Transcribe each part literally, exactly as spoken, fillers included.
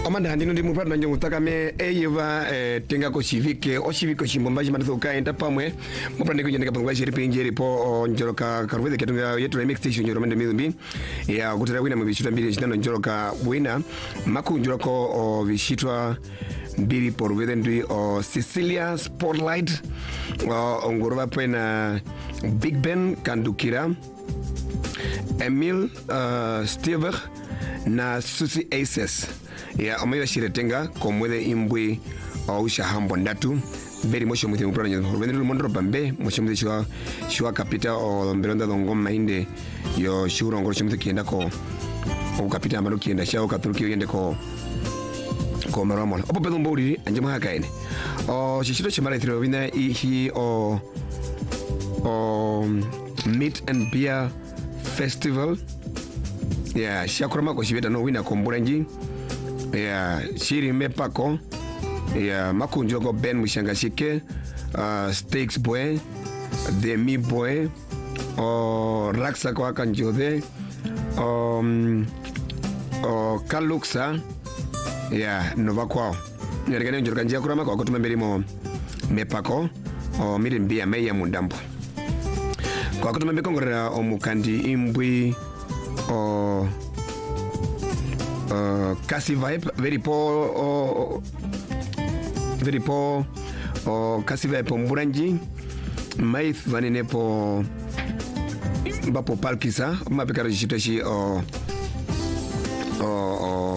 Amanda handino ndi mupatna njongo takame eyeva eh, tenga ko civike o civike chimbomba chimana so kaenda pamwe mupande kunyendeka pangwa chiri pinjeri po njoroka karweze ketunga yetu remix station njoro mende mizumbi ya kutera wina mubishitwa mbili chitano njoroka wina maku njoroko o bishitwa mbili por within ndi o Cecilia Spotlight o ngorova pena Big Ben Kandukira Emil uh, Stever na Susi Aces ya omewa shiretenga komwede imbwe au shahambo ndatu beri mosho muthi mupura nyo rubendru mondro bambe mosho muthi shwa shwa kapita o mbelonda dongo mahinde yo shuro ngoro shmuthi kienda ko o kapita amano kienda shao katruki yende ko ko maramo opo pedo mbori anjema hakaene o shishito chimara thiro wina hi o o meat and beer festival ya shakurama ko shibeta no wina komburanji ya shiri mepako ya makunjo ko Ben Mushangashike uh, Steaks Boy Demi Boy o Raksa ko akanjode um o Kaluksa ya nova kwao nyerekane njoro kanjia kurama ko kutuma mbelimo mepako o mirimbia meya mundambo kwa kutuma mbekongorera omukandi imbwi o Uh, Kasi Vibe very poor uh, very poor uh, Kasi Vibe mburanji maith vanene po bapo palkisa mapekara jitoshi o o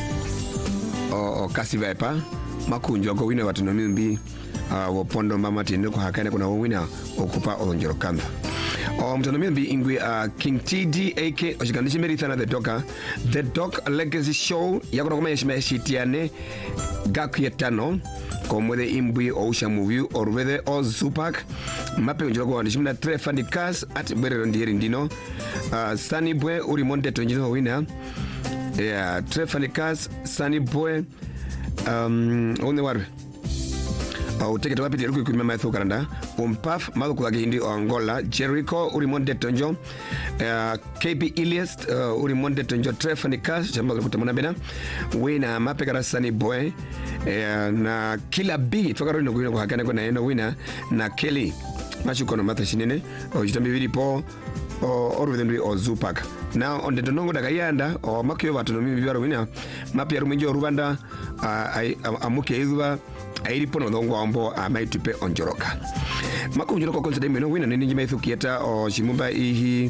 o Kasi Vibe makunjo ko wina watu nomimbi uh, wopondo mama tinde ko hakane kuna wina okupa onjoro kamba o mtonomia mbi ingwe uh, King T D A K oshikanishi merithana the Doka the Doc Legacy Show yakona kuma yeshima shitiane gaku yetano komwede imbwe o usha movie orwede o Zupak mape unjiro kwa nishimina Trefandi Cars at bwere ndiyeri ndino uh, Sunny Boy uri monde tonjino wina yeah, Trefandi Cars Sunny Boy um, one warwe au teke tawapiti yaluku kumima maithu karanda umpaf malu kwa hindi o Angola Jericho uri monde tonjo uh, K P Ilias uh, uri monde tonjo Trefani Cash jamba kutamana bena wina mapekara Sunny Boy uh, na Killer B tukaro ino kuhino kuhakane kwa na eno wina na Kelly machu kono mata shinene o jitambi vidi po o orwithendri o Zupak na onde tonongo daga yanda o makiyo watu nomimi bibaro wina mapi ya ruminjo Rwanda uh, amuke idhuwa airi pono dongo ambo amaitupe onjoroka mako onjoroka konse dai meno wina nini jimaithu kieta o shimumba ihi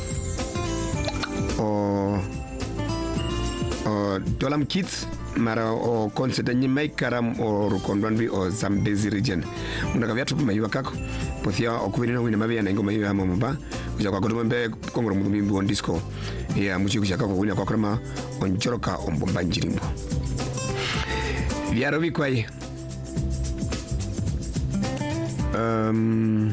o o Dolam Kids mara o konse danyi maikaram o rukondwanbi o Zambezi region unaka vyatu puma hiwa kako pothia okubirina wina mabi ya naingo mahiwa hama mba kuja kwa koto mbe kongoro mudumimbu on disco ya muchi kuja kako wina kwa krama onjoroka ombomba njirimbo vyaro vikwaye Um